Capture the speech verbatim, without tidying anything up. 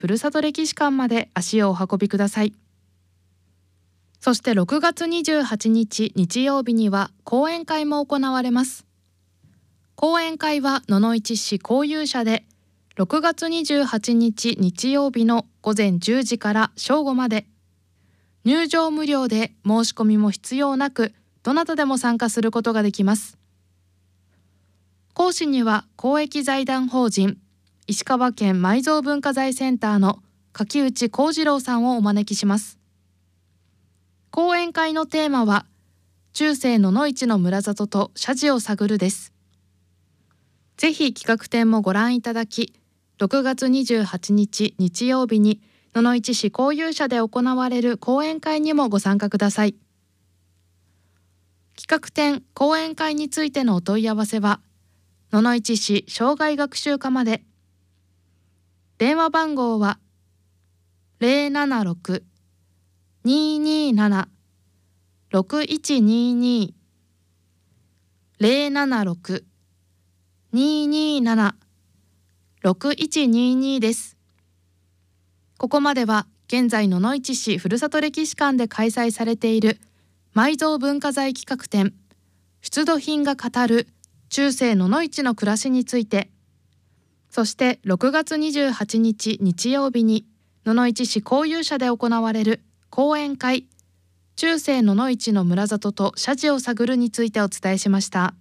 ふるさと歴史館まで足をお運びください。そしてろくがつにじゅうはちにち日曜日には講演会も行われます。講演会は野々市市交友社でろくがつにじゅうはちにち日曜日のごぜんじゅうじから正午まで、入場無料で申し込みも必要なく、どなたでも参加することができます。講師には公益財団法人石川県埋蔵文化財センターの柿内幸次郎さんをお招きします。講演会のテーマは中世野々市の村里と社寺を探るです。ぜひ企画展もご覧いただき、ろくがつにじゅうはちにち日曜日に野々市市交友社で行われる講演会にもご参加ください。企画展・講演会についてのお問い合わせは野々市市障害学習課まで。電話番号は ゼロななろく にーにーなな ろくいちにーにー ゼロななろく にーにーなな ろくいちにーにー です。ここまでは現在野々市市ふるさと歴史館で開催されている埋蔵文化財企画展出土品が語る中世野々市の暮らしについて、そしてろくがつにじゅうはちにち日曜日に野々市市交友社で行われる講演会中世野々市の村里と社寺を探るについてお伝えしました。